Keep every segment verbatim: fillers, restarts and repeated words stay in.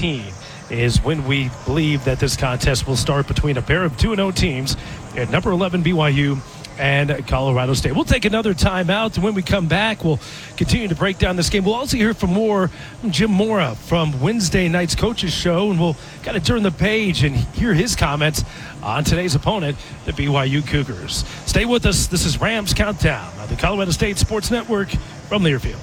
fifteen is when we believe that this contest will start between a pair of two and oh teams at number eleven B Y U and Colorado State. We'll take another timeout, and when we come back, we'll continue to break down this game. We'll also hear from more from Jim Mora from Wednesday night's Coaches Show, and we'll kind of turn the page and hear his comments on today's opponent, the B Y U Cougars. Stay with us. This is Rams Countdown on the Colorado State Sports Network from Learfield.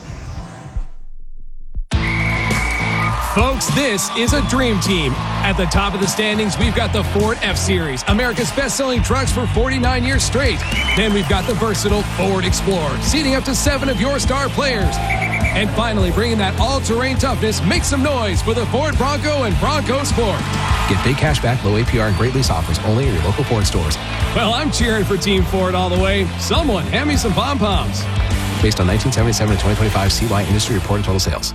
Folks, this is a dream team. At the top of the standings, we've got the Ford F-Series, America's best-selling trucks for forty-nine years straight. Then we've got the versatile Ford Explorer, seating up to seven of your star players. And finally, bringing that all-terrain toughness, make some noise for the Ford Bronco and Bronco Sport. Get big cash back, low A P R, and great lease offers only in your local Ford stores. Well, I'm cheering for Team Ford all the way. Someone hand me some pom-poms. Based on nineteen seventy-seven to twenty twenty-five C Y industry reported total sales.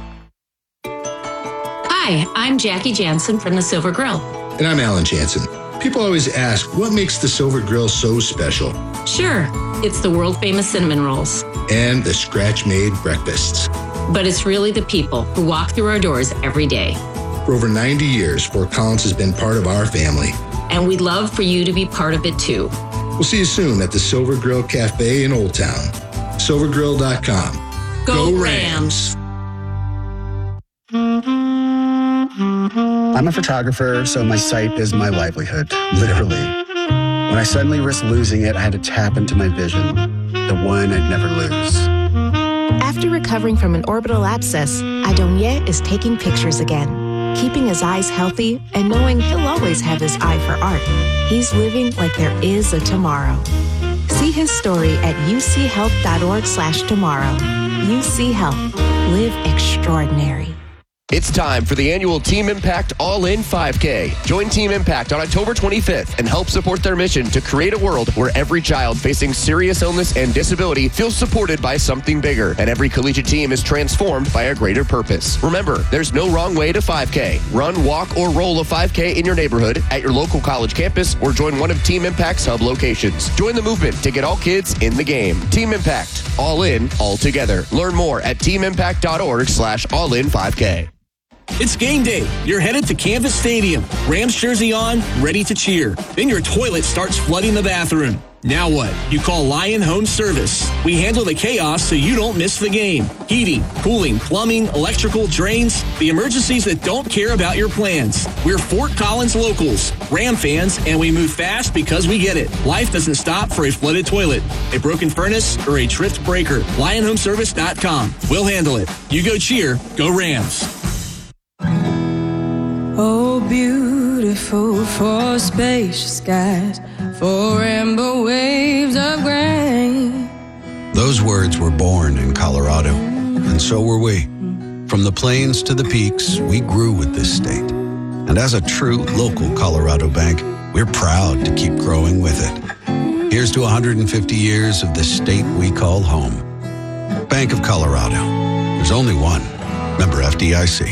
Hi, I'm Jackie Jansen from the Silver Grill. And I'm Alan Jansen. People always ask, what makes the Silver Grill so special? Sure, it's the world-famous cinnamon rolls. And the scratch-made breakfasts. But it's really the people who walk through our doors every day. For over ninety years, Fort Collins has been part of our family. And we'd love for you to be part of it, too. We'll see you soon at the Silver Grill Cafe in Old Town. silver grill dot com. Go, Go Rams! Rams. I'm a photographer, so my sight is my livelihood, literally. When I suddenly risked losing it, I had to tap into my vision, the one I'd never lose. After recovering from an orbital abscess, Adonier is taking pictures again, keeping his eyes healthy and knowing he'll always have his eye for art. He's living like there is a tomorrow. See his story at uchealth.org slash tomorrow. U C Health. Live extraordinary. It's time for the annual Team Impact All-In five K. Join Team Impact on October twenty-fifth and help support their mission to create a world where every child facing serious illness and disability feels supported by something bigger, and every collegiate team is transformed by a greater purpose. Remember, there's no wrong way to five K. Run, walk, or roll a five K in your neighborhood, at your local college campus, or join one of Team Impact's hub locations. Join the movement to get all kids in the game. Team Impact. All in, all together. Learn more at teamimpact.org slash all-in 5K. It's game day. You're headed to Canvas Stadium. Rams jersey on, ready to cheer. Then your toilet starts flooding the bathroom. Now what? You call Lion Home Service. We handle the chaos so you don't miss the game. Heating, cooling, plumbing, electrical, drains, the emergencies that don't care about your plans. We're Fort Collins locals, Ram fans, and we move fast because we get it. Life doesn't stop for a flooded toilet, a broken furnace, or a tripped breaker. lion home service dot com. We'll handle it. You go cheer, go Rams. Oh, beautiful for spacious skies, for rainbow waves of grain. Those words were born in Colorado, and so were we. From the plains to the peaks, we grew with this state. And as a true local Colorado bank, we're proud to keep growing with it. Here's to one hundred fifty years of the state we call home. Bank of Colorado. There's only one. Member F D I C.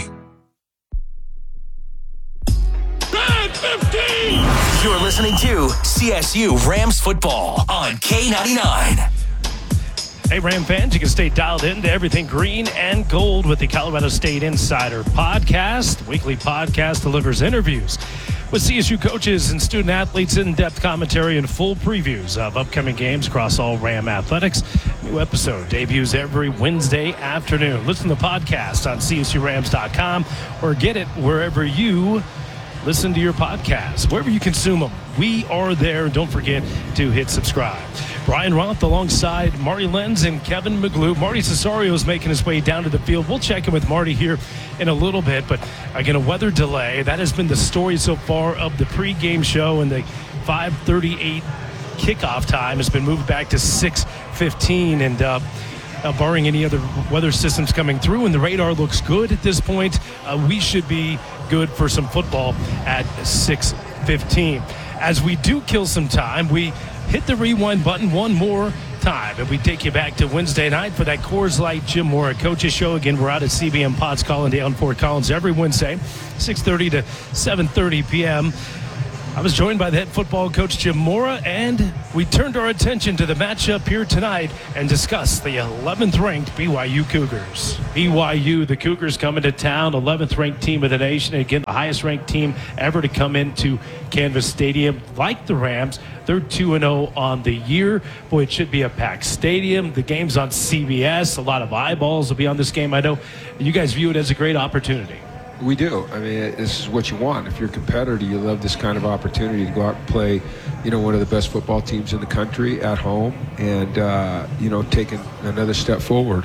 You're listening to C S U Rams football on K ninety-nine. Hey, Ram fans, you can stay dialed in to everything green and gold with the Colorado State Insider Podcast. Weekly podcast delivers interviews with C S U coaches and student athletes, in-depth commentary, and full previews of upcoming games across all Ram athletics. New episode debuts every Wednesday afternoon. Listen to the podcast on C S U Rams dot com or get it wherever you listen to your podcasts, wherever you consume them. We are there. Don't forget to hit subscribe. Brian Roth alongside Marty Lenz and Kevin McGlue. Marty Cesario is making his way down to the field. We'll check in with Marty here in a little bit, but again, a weather delay. That has been the story so far of the pregame show, and the five thirty-eight kickoff time has been moved back to six fifteen, and uh, Uh, barring any other weather systems coming through, and the radar looks good at this point, uh, we should be good for some football at six fifteen. As we do kill some time, we hit the rewind button one more time, and we take you back to Wednesday night for that Coors Light Jim Mora Coaches Show. Again, we're out at C B M Potts Collindale in Fort Collins every Wednesday, six thirty to seven thirty p.m. I was joined by the head football coach, Jim Mora, and we turned our attention to the matchup here tonight and discussed the eleventh ranked B Y U Cougars. B Y U, the Cougars coming to town, eleventh ranked team of the nation. Again, the highest ranked team ever to come into Canvas Stadium. Like the Rams, they're two and oh on the year. Boy, it should be a packed stadium. The game's on C B S. A lot of eyeballs will be on this game. I know you guys view it as a great opportunity. We do. I mean, this is what you want. If you're a competitor, you love this kind of opportunity to go out and play, you know, one of the best football teams in the country at home and, uh, you know, taking another step forward.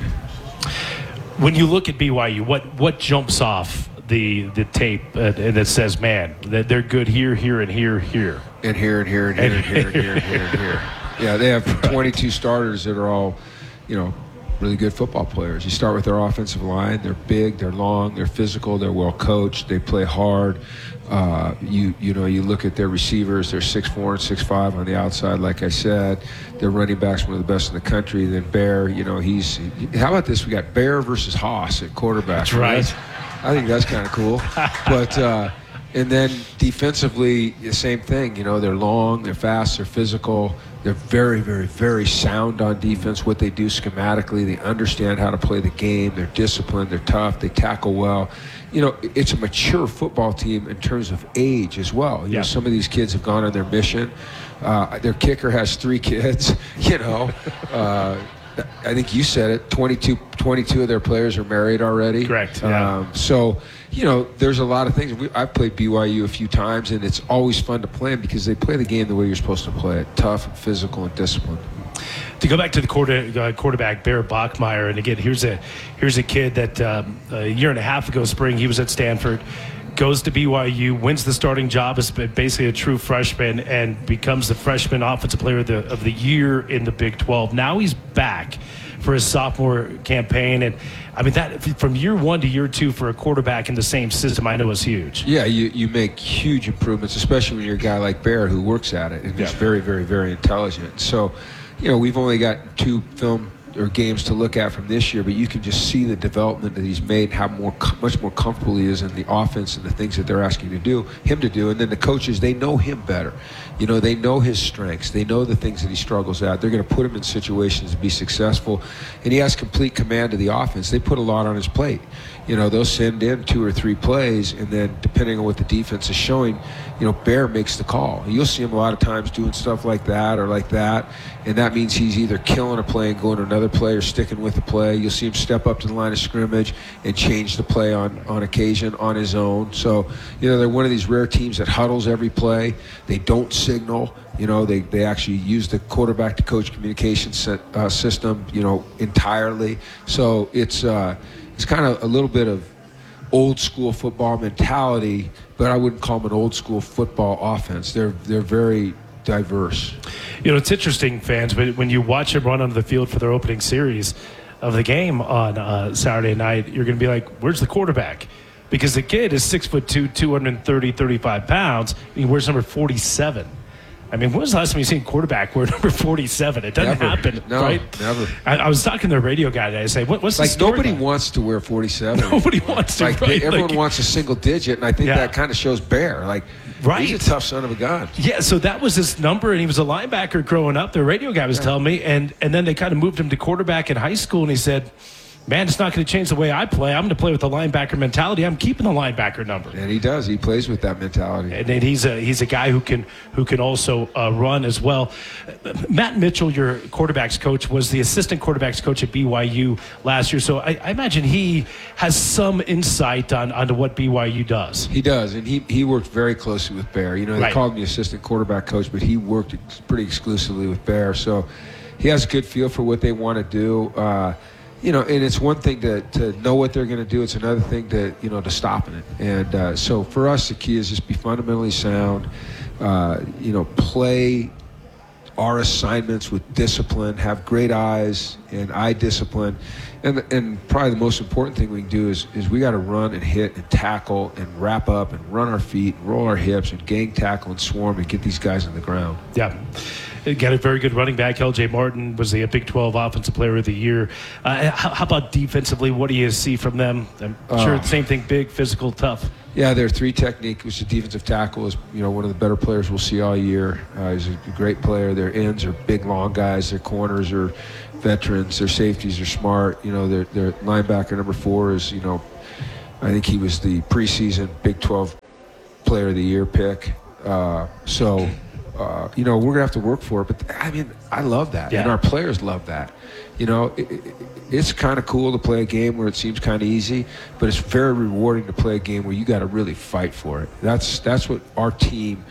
When you look at B Y U, what, what jumps off the the tape uh, that says, man, that they're good here, here, and here, here? And here, and here, and here, and here, and here, and here, and here. Yeah, they have twenty-two starters that are all, you know, really good football players. You start with their offensive line. They're big, they're long, they're physical, they're well coached, they play hard. Uh, you you know, you look at their receivers, they're six four and six five on the outside, like I said. Their running back's one of the best in the country. Then Bear, you know, he's, how about this? We got Bear versus Haas at quarterback. That's right. That's, I think that's kind of cool. But, uh, and then defensively, the same thing. You know, they're long, they're fast, they're physical. They're very, very, very sound on defense, what they do schematically. They understand how to play the game. They're disciplined. They're tough. They tackle well. You know, it's a mature football team in terms of age as well. You yeah. know, some of these kids have gone on their mission. Uh, their kicker has three kids, you know. Uh, I think you said it, twenty-two, twenty-two of their players are married already. Correct, yeah. Um, so, you know, there's a lot of things. We, I've played B Y U a few times, and it's always fun to play them because they play the game the way you're supposed to play it, tough, physical, and disciplined. To go back to the quarter, uh, quarterback, Bear Bachmeyer, and again, here's a here's a kid that um, a year and a half ago spring, he was at Stanford, goes to B Y U, wins the starting job as basically a true freshman, and becomes the freshman offensive player of the, of the year in the Big twelve. Now he's back for his sophomore campaign, and I mean that from year one to year two for a quarterback in the same system, I know is huge. Yeah, you, you make huge improvements, especially when you're a guy like Bear who works at it and yeah. is very, very, very intelligent. So, you know, we've only got two film or games to look at from this year, but you can just see the development that he's made, how more, much more comfortable he is in the offense and the things that they're asking to do, him to do. And then the coaches, they know him better. You know, they know his strengths. They know the things that he struggles at. They're going to put him in situations to be successful. And he has complete command of the offense. They put a lot on his plate. You know, they'll send in two or three plays, and then depending on what the defense is showing, you know, Bear makes the call. You'll see him a lot of times doing stuff like that or like that, and that means he's either killing a play and going to another play or sticking with the play. You'll see him step up to the line of scrimmage and change the play on, on occasion on his own. So, you know, they're one of these rare teams that huddles every play. They don't signal. You know, they, they actually use the quarterback-to-coach communication set, uh, system, you know, entirely. So it's uh, it's kind of a little bit of old-school football mentality, but I wouldn't call them an old-school football offense. They're they're very diverse. You know, it's interesting, fans, but when you watch them run onto the field for their opening series of the game on uh, Saturday night, you're going to be like, where's the quarterback? Because the kid is six foot two, two hundred thirty, thirty-five pounds. He wears number forty-seven. I mean, when was the last time you seen a quarterback wear number forty-seven? It doesn't never. happen, no, right? Never. I, I was talking to the radio guy today. I say, what, what's the like story nobody about? wants to wear forty-seven. Nobody wants to. Like right? everyone like, wants a single digit, and I think yeah. that kind of shows Bear. Like, right. he's a tough son of a gun. Yeah, so that was his number, and he was a linebacker growing up. The radio guy was yeah. telling me, and and then they kind of moved him to quarterback in high school, and he said, man, it's not going to change the way I play. I'm going to play with the linebacker mentality. I'm keeping the linebacker number. And he does. He plays with that mentality. And, and he's a he's a guy who can who can also uh, run as well. Matt Mitchell, your quarterback's coach, was the assistant quarterback's coach at B Y U last year. So I, I imagine he has some insight on onto what B Y U does. He does, and he, he worked very closely with Bear. You know, they right. called him the assistant quarterback coach, but he worked pretty exclusively with Bear. So he has a good feel for what they want to do. Uh, You know, and it's one thing to, to know what they're going to do. It's another thing to, you know, to stop it. And uh, so for us, the key is just be fundamentally sound, uh, you know, play our assignments with discipline, have great eyes and eye discipline. And and probably the most important thing we can do is, is we got to run and hit and tackle and wrap up and run our feet and roll our hips and gang tackle and swarm and get these guys on the ground. Yeah. Got a very good running back. L J Martin was the Big twelve Offensive Player of the Year. Uh, how, how about defensively? What do you see from them? I'm sure uh, the same thing, big, physical, tough. Yeah, their three technique, which is defensive tackle, is you know one of the better players we'll see all year. Uh, he's a great player. Their ends are big, long guys. Their corners are veterans. Their safeties are smart. You know, their their linebacker number four is you know, I think he was the preseason Big twelve Player of the Year pick. Uh, so, uh, you know, we're gonna have to work for it. But I mean, I love that, yeah. and our players love that. You know, it, it, it's kind of cool to play a game where it seems kind of easy, but it's very rewarding to play a game where you got to really fight for it. That's that's what our team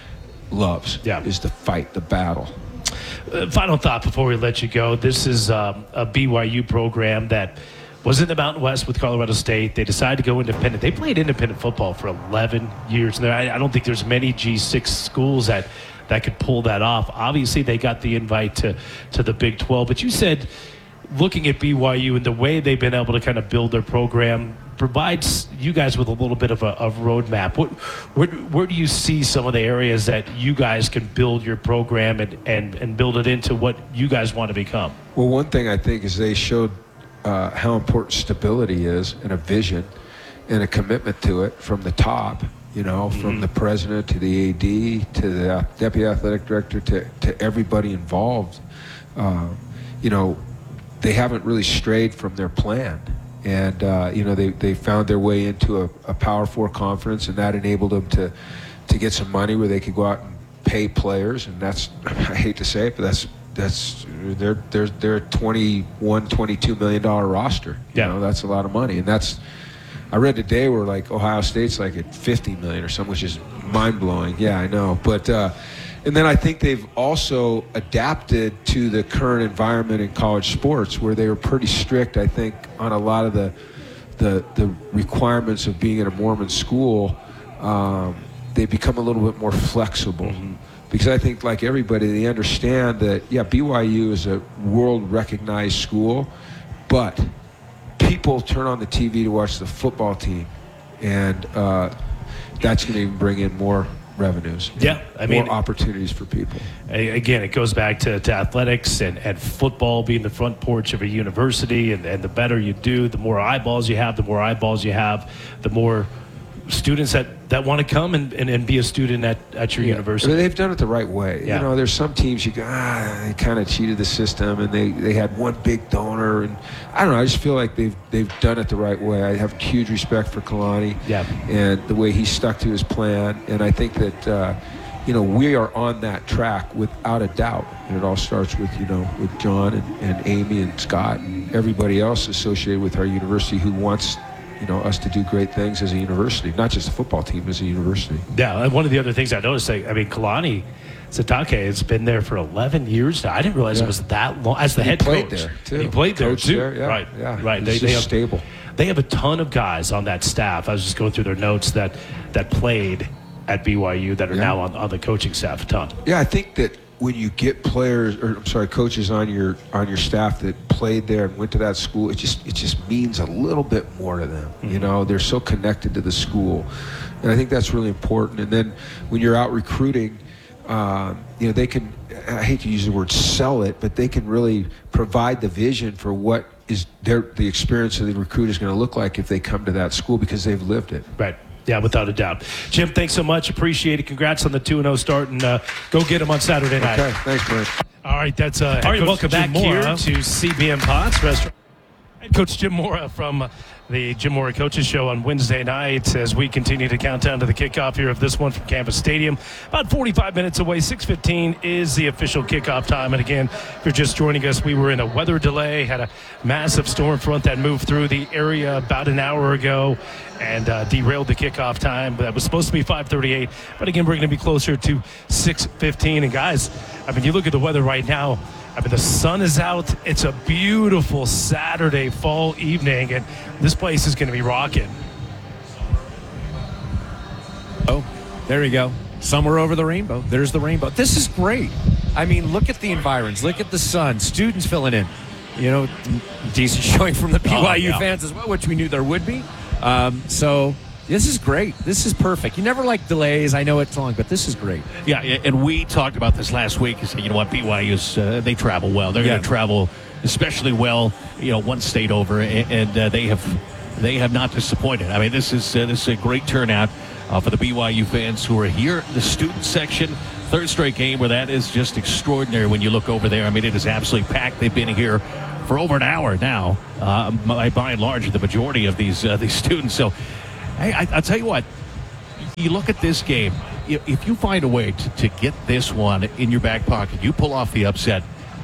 loves. Yeah. Is the fight, the battle. Uh, final thought before we let you go. This is um, a B Y U program that was in the Mountain West with Colorado State. They decided to go independent. They played independent football for eleven years. And I, I don't think there's many G six schools that, that could pull that off. Obviously, they got the invite to, to the Big twelve. But you said, looking at B Y U and the way they've been able to kind of build their program provides you guys with a little bit of a of roadmap. What, where, where do you see some of the areas that you guys can build your program and, and, and build it into what you guys want to become? Well, one thing I think is they showed Uh, how important stability is and a vision and a commitment to it from the top, you know, mm-hmm. from the president to the A D to the deputy athletic director to, to everybody involved. Uh, you know, they haven't really strayed from their plan. And, uh, you know, they, they found their way into a, a Power Four conference, and that enabled them to, to get some money where they could go out and pay players. And that's, I hate to say it, but that's That's they're they're they're a twenty-one, twenty-two million dollar roster. You yeah. know, that's a lot of money, and that's. I read today where like Ohio State's like at fifty million or something, which is mind blowing. Yeah, I know, but uh, and then I think they've also adapted to the current environment in college sports, where they were pretty strict. I think on a lot of the the the requirements of being in a Mormon school. Um, they become a little bit more flexible. Mm-hmm. Because I think, like everybody, they understand that, yeah, B Y U is a world-recognized school, but people turn on the T V to watch the football team, and uh, that's going to even bring in more revenues. Yeah, I mean, more opportunities for people. Again, it goes back to, to athletics and, and football being the front porch of a university, and, and the better you do, the more eyeballs you have, the more eyeballs you have, the more students that, that want to come and, and, and be a student at, at your yeah. university. I mean, they've done it the right way. Yeah. You know, there's some teams you go, ah, they kind of cheated the system, and they, they had one big donor, and I don't know. I just feel like they've they've done it the right way. I have huge respect for Kalani, yeah. and the way he stuck to his plan, and I think that uh, you know we are on that track without a doubt. And it all starts with you know with John and, and Amy and Scott and everybody else associated with our university who wants. You know, us to do great things as a university, not just a football team, as a university. Yeah, and one of the other things I noticed, I mean, Kalani Sitake has been there for eleven years now. I didn't realize yeah. it was that long as the he head played coach. There too. He played there Coach too. There, yeah. Right, yeah. right. They, they, they have, stable. They have a ton of guys on that staff. I was just going through their notes that that played at B Y U that are yeah. now on, on the coaching staff. A ton. Yeah, I think that when you get players, or I'm sorry, coaches on your on your staff that played there and went to that school, it just it just means a little bit more to them. Mm-hmm. You know, they're so connected to the school, and I think that's really important. And then when you're out recruiting, um, you know, they can. I hate to use the word sell it, but they can really provide the vision for what is their the experience of the recruit is going to look like if they come to that school because they've lived it. Right. Yeah, without a doubt. Jim, thanks so much. Appreciate it. Congrats on the two and oh start, and uh, go get them on Saturday night. Okay, thanks, Brent. All right, that's uh, All right, welcome back here to C B M Potts Restaurant. Head Coach Jim Mora from the Jim Mora Coaches Show on Wednesday night as we continue to count down to the kickoff here of this one from Campus Stadium. About forty-five minutes away, six fifteen is the official kickoff time. And again, if you're just joining us, we were in a weather delay, had a massive storm front that moved through the area about an hour ago and uh, derailed the kickoff time. That was supposed to be five thirty-eight, but again, we're going to be closer to six fifteen. And guys, I mean, you look at the weather right now, I mean, the sun is out. It's a beautiful Saturday fall evening, and this place is going to be rocking. Oh, there you go. Somewhere over the rainbow. There's the rainbow. This is great. I mean, look at the environs. Look at the sun. Students filling in. You know, decent showing from the B Y U oh, yeah. fans as well, which we knew there would be. Um, so this is great. This is perfect. You never like delays. I know it's long, but this is great. Yeah, and we talked about this last week. You said, you know what, B Y U's, uh, they travel well. They're yeah. going to travel especially well, you know, one state over, and, and uh, they have they have not disappointed. I mean, this is uh, this is a great turnout uh, for the B Y U fans who are here. The student section, third straight game where that is just extraordinary when you look over there. I mean, it is absolutely packed. They've been here for over an hour now, uh, by, by and large, the majority of these uh, these students. So, hey, I, I'll tell you what, you look at this game, if you find a way to, to get this one in your back pocket, you pull off the upset,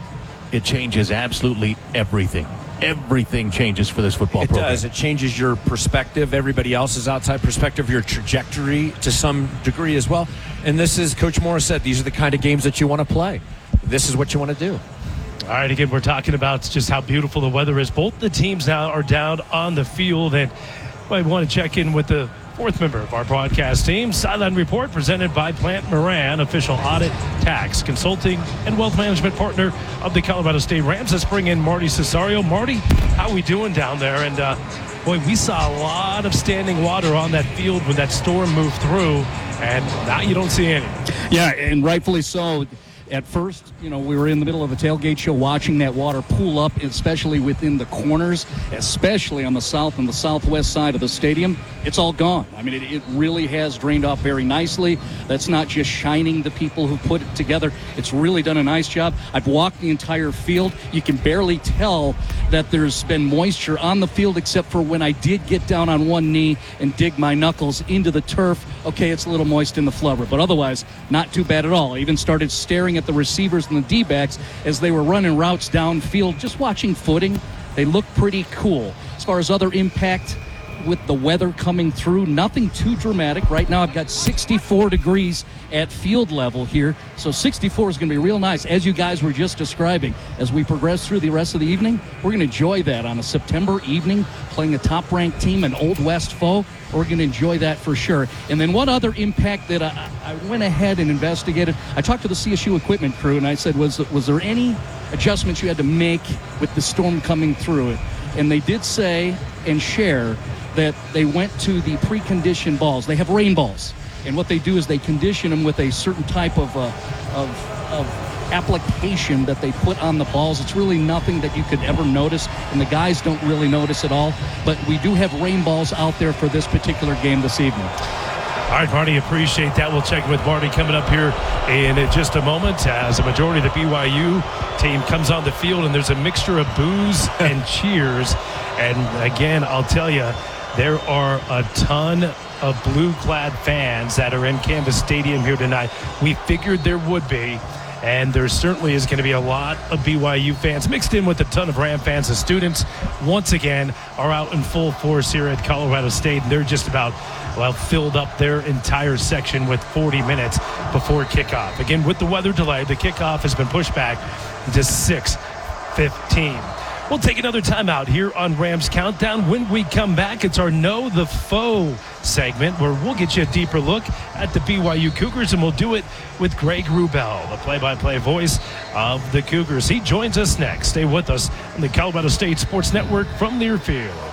it changes absolutely everything. Everything changes for this football it program. It does. It changes your perspective, everybody else's outside perspective, your trajectory to some degree as well. And this is, Coach Morris said, these are the kind of games that you want to play. This is what you want to do. All right, again, we're talking about just how beautiful the weather is. Both the teams now are down on the field, and I want to check in with the fourth member of our broadcast team. Sideline Report presented by Plant Moran, official audit, tax, consulting, and wealth management partner of the Colorado State Rams. Let's bring in Marty Cesario. Marty, how are we doing down there? And, uh, boy, we saw a lot of standing water on that field when that storm moved through, and now you don't see any. Yeah, and rightfully so. At first, you know, we were in the middle of a tailgate show watching that water pool up, especially within the corners, especially on the south and the southwest side of the stadium. It's all gone. I mean, it, it really has drained off very nicely. That's not just shining the people who put it together. It's really done a nice job. I've walked the entire field. You can barely tell that there's been moisture on the field, except for when I did get down on one knee and dig my knuckles into the turf. Okay, it's a little moist in the flubber, but otherwise, not too bad at all. I even started staring at the receivers and the D-backs as they were running routes downfield, just watching footing. They look pretty cool. As far as other impact with the weather coming through, nothing too dramatic. Right now I've got sixty-four degrees at field level here, so sixty-four is going to be real nice, as you guys were just describing. As we progress through the rest of the evening, we're going to enjoy that on a September evening, playing a top-ranked team, an Old West foe. We're going to enjoy that for sure. And then one other impact that I, I went ahead and investigated, I talked to the C S U equipment crew, and I said, was, was there any adjustments you had to make with the storm coming through it? And they did say and share that they went to the preconditioned balls. They have rain balls, and what they do is they condition them with a certain type of uh, of, of application that they put on the balls. It's really nothing that you could ever notice, and the guys don't really notice at all. But we do have rain balls out there for this particular game this evening. All right, Marty, appreciate that. We'll check with Marty coming up here in just a moment as a majority of the B Y U team comes on the field, and there's a mixture of boos and cheers. And again, I'll tell you, there are a ton of blue-clad fans that are in Canvas Stadium here tonight. We figured there would be, and there certainly is going to be a lot of B Y U fans mixed in with a ton of Ram fans. The students, once again, are out in full force here at Colorado State, and they're just about, well, filled up their entire section with forty minutes before kickoff. Again, with the weather delay, the kickoff has been pushed back to six fifteen. We'll take another timeout here on Rams Countdown. When we come back, it's our Know the Foe segment where we'll get you a deeper look at the B Y U Cougars, and we'll do it with Greg Wrubell, the play-by-play voice of the Cougars. He joins us next. Stay with us on the Colorado State Sports Network from Learfield.